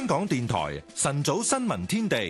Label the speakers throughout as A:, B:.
A: 港電台晨早新聞天地。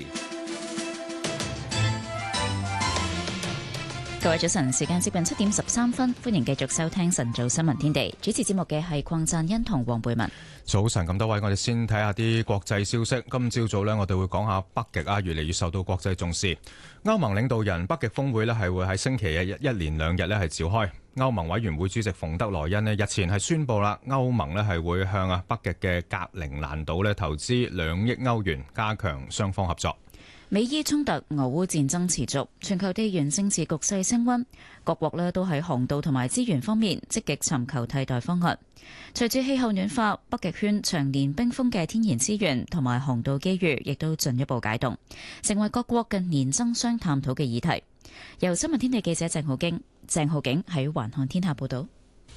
B: 各位早晨，時間接近7:13，歡迎繼續收聽晨早新聞天地。主持節目嘅係鄺贊恩同黃貝文。
C: 早晨，咁多位，我哋先睇下啲國際消息。今朝早呢，我哋會講下北極越嚟越受到國際重視。歐盟領導人北極峰會呢係會喺星期日一連兩日呢係召開。歐盟委員會主席馮德萊恩呢日前係宣布啦，歐盟呢係會向北極嘅格陵蘭島呢投資2億歐元，加強雙方合作。
B: 美伊衝突、俄烏戰爭持續，全球地緣政治局勢升溫，各國呢都喺航道同埋資源方面積極尋求替代方案。隨住氣候暖化，北極圈長年冰封嘅天然資源同埋航道機遇亦都進一步解凍，成為各國近年爭相探討嘅議題。由新聞天地記者鄭浩景喺環看天下報道。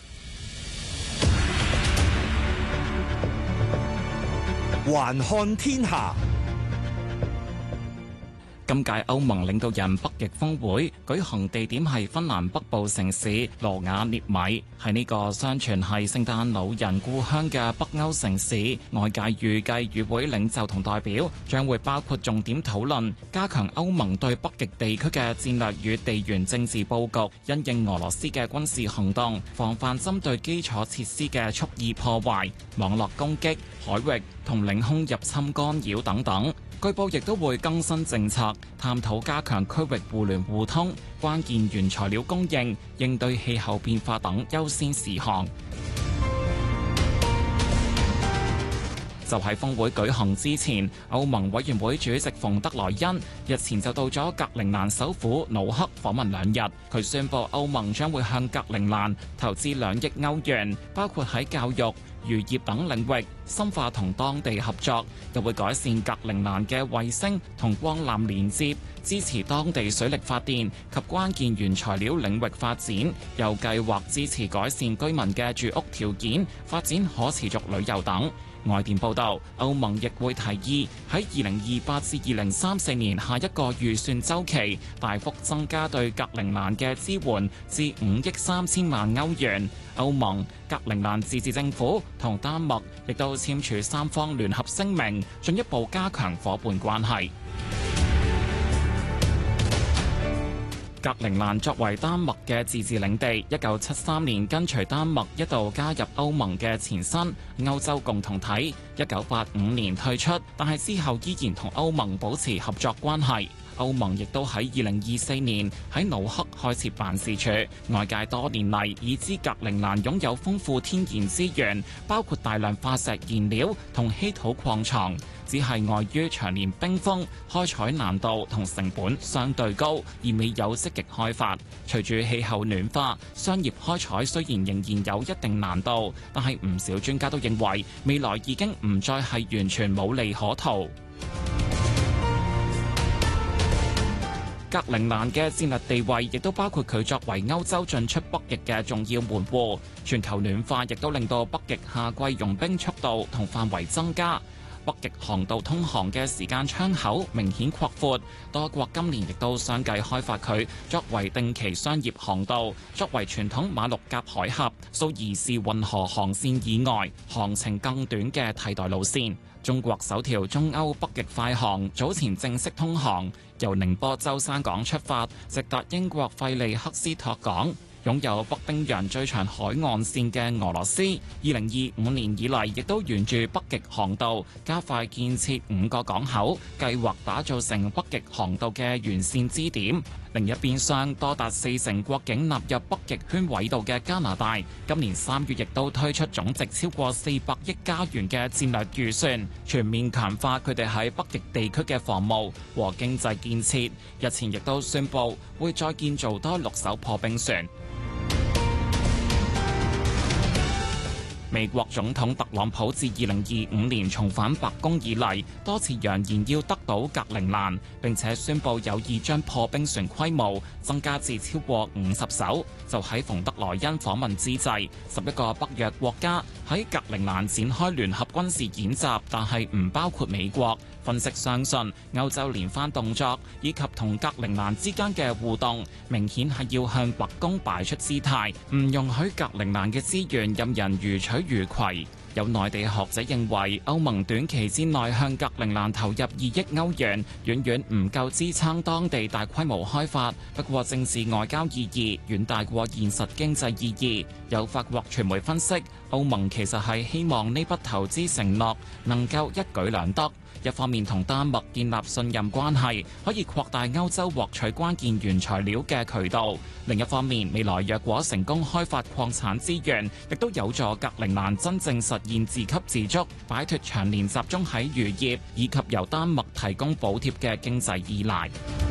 D: 環看天下。今屆歐盟領導人北極峰會舉行地點係芬蘭北部城市羅瓦涅米，係呢個相傳係聖誕老人故鄉嘅北歐城市。外界預計與會領袖同代表將會包括重點討論加強歐盟對北極地區嘅戰略與地緣政治佈局，因應俄羅斯嘅軍事行動，防範針對基礎設施嘅蓄意破壞、網絡攻擊、海域同領空入侵干擾等等。據報亦都會更新政策，探討加強區域互聯互通、關鍵原材料供應、應對氣候變化等優先事項。就喺峰會舉行之前，歐盟委員會主席馮德萊恩日前就到咗格陵蘭首府努克訪問2日。佢宣布歐盟將會向格陵蘭投資2億歐元，包括喺教育、漁業等領域深化同當地合作，又會改善格陵蘭嘅衛星同光纜連接，支持當地水力發電及關鍵原材料領域發展，又計劃支持改善居民嘅住屋條件，發展可持續旅遊等。外電報道，歐盟亦會提議喺2028至2034年下一個預算週期大幅增加對格陵蘭嘅支援至5億3000萬歐元。歐盟、格陵蘭自治政府同丹麥亦都簽署3方聯合聲明，進一步加強夥伴關係。格陵蘭作為丹麥嘅自治領地，1973年跟隨丹麥一度加入歐盟嘅前身歐洲共同體，1985年退出，但係之後依然同歐盟保持合作關係。歐盟亦都喺2024年喺努克開設辦事處。外界多年嚟已知格陵蘭擁有豐富天然資源，包括大量化石燃料同稀土礦床，只係礙於長年冰封，開採難度同成本相對高，而未有積極開發。隨住氣候暖化，商業開採雖然仍然有一定難度，但係唔少專家都認為未來已經唔再係完全冇利可圖。格陵蘭嘅戰略地位亦都包括佢作為歐洲進出北極嘅重要門戶。全球暖化亦都令到北極夏季融冰速度同範圍增加，北極航道通航嘅時間窗口明顯擴闊。多國今年亦都相繼開發佢作為定期商業航道，作為傳統馬六甲海峽、蘇伊士運河航線以外航程更短嘅替代路線。中國首條中歐北極快航早前正式通航，由寧波舟山港出發，直達英國費利克斯托港。擁有北冰洋最長海岸線嘅俄羅斯，2025年以嚟亦都沿住北極航道加快建設5個港口，計劃打造成北極航道嘅沿線支點。另一邊廂，多達40%國境納入北極圈緯度嘅加拿大，今年3月亦都推出總值超過400億加元嘅戰略預算，全面強化佢哋喺北極地區嘅防務和經濟建設。日前亦都宣布會再建造多6艘破冰船。美國總統特朗普自2025年重返白宮以嚟，多次揚言要得到格陵蘭，並且宣布有意將破冰船規模增加至超過50艘。就喺馮德萊恩訪問之際，11個北約國家喺格陵蘭展開聯合軍事演習，但係唔包括美國。分析相信，歐洲連番動作以及同格陵蘭之間嘅互動，明顯係要向白宮擺出姿態，唔容許格陵蘭嘅資源任人予取予攜。 有內地學者認為，歐盟短期之內向格陵蘭投入2億歐元，遠遠唔夠支撐當地大規模開發。不過，政治外交意義遠大過現實經濟意義。有法國傳媒分析，歐盟其實係希望呢筆投資承諾能夠一舉兩得。一方面同丹麥建立信任關係，可以擴大歐洲獲取關鍵原材料嘅渠道；另一方面，未來若果成功開發礦產資源，亦都有助格陵蘭真正實現自給自足，擺脫長年集中喺漁業以及由丹麥提供補貼嘅經濟依賴。